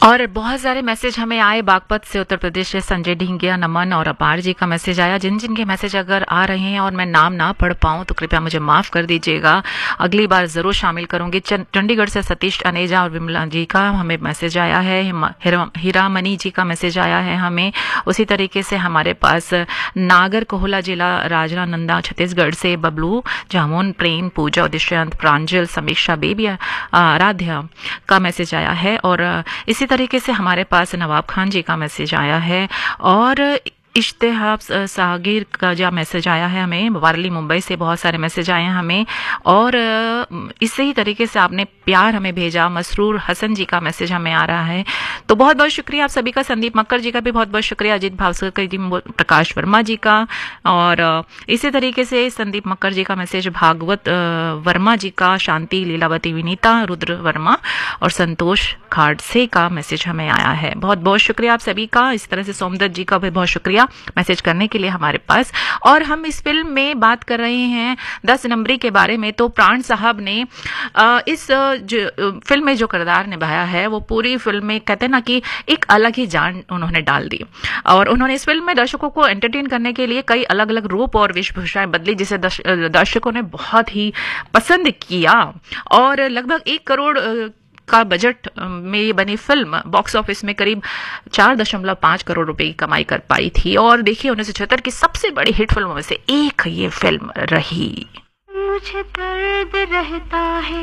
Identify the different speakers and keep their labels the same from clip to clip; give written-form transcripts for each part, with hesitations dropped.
Speaker 1: और बहुत सारे मैसेज हमें आए बागपत से, उत्तर प्रदेश से संजय ढिंगिया, नमन और अपार जी का मैसेज आया। जिन जिन के मैसेज अगर आ रहे हैं और मैं नाम ना पढ़ पाऊं तो कृपया मुझे माफ कर दीजिएगा, अगली बार जरूर शामिल करूंगी। चंडीगढ़ से सतीश अनेजा और विमला जी का हमें मैसेज आया है। हीरामणि जी का मैसेज आया है हमें। उसी तरीके से हमारे पास नागर कोहला जिला राजनांदा छत्तीसगढ़ से बबलू, जामुन, प्रेम, पूजा, उदिश्यंत, प्रांजल, समीक्षा, बेबी, आराध्या का मैसेज आया है। और इसी तरीके से हमारे पास नवाब खान जी का मैसेज आया है और इश्तेहाब सागिर का जो मैसेज आया है हमें, वारली मुंबई से बहुत सारे मैसेज आए हैं हमें। और इसी ही तरीके से आपने प्यार हमें भेजा, मसरूर हसन जी का मैसेज हमें आ रहा है। तो बहुत बहुत शुक्रिया आप सभी का। संदीप मक्कर जी का भी बहुत बहुत शुक्रिया, अजीत भावसकर जी, प्रकाश वर्मा जी का। और इसी तरीके से संदीप मक्कर जी का मैसेज, भागवत वर्मा जी का, शांति, लीलावती, विनीता, रुद्र वर्मा और संतोष खाड़से का मैसेज हमें आया है। बहुत बहुत शुक्रिया आप सभी का। इस तरह से सोमदत्त जी का भी बहुत शुक्रिया मैसेज करने के लिए हमारे पास। और हम इस फिल्म में बात कर रहे हैं 10 नंबरी के बारे में। तो प्राण साहब ने इस फिल्म में जो किरदार निभाया है वो पूरी फिल्म में कहते हैं ना कि एक अलग ही जान उन्होंने डाल दी। और उन्होंने इस फिल्म में दर्शकों को एंटरटेन करने के लिए कई अलग अलग रूप और वेशभूषाएं बदली, जिसे दर्शकों ने बहुत ही पसंद किया। और लगभग 1 करोड़ का बजट में ये बनी फिल्म बॉक्स ऑफिस में करीब 4.5 करोड़ रुपए की कमाई कर पाई थी। और देखिए 1976 की सबसे बड़ी हिट फिल्मों में से एक ये फिल्म रही।
Speaker 2: मुझे दर्द रहता है,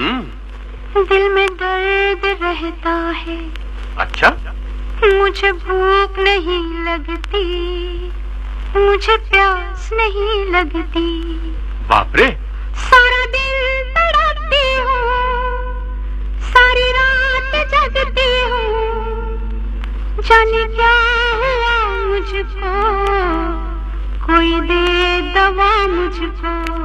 Speaker 2: दिल में दर्द रहता है।
Speaker 3: अच्छा?
Speaker 2: मुझे भूख नहीं लगती, मुझे प्यास नहीं लगती।
Speaker 3: बाप रे!
Speaker 2: सारा दिन तड़पती हूँ, सारी रात जगती हूँ। जाने क्या हुआ मुझको, कोई दे दवा मुझको।